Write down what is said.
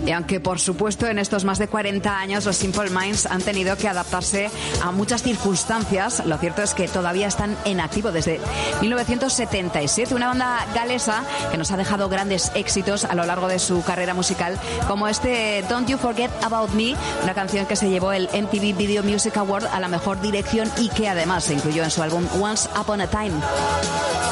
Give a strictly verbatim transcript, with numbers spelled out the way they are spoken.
Y aunque por supuesto en estos más de cuarenta años los Simple Minds han tenido que adaptarse a muchas circunstancias, lo cierto es que todavía están en activo desde mil novecientos setenta y siete, una banda galesa que nos ha dejado grandes éxitos a lo largo de su carrera musical, como este Don't You Forget About Me, una canción que se llevó el M T V Video Music Award a la mejor dirección y que además se incluyó en su álbum Once Upon a Time.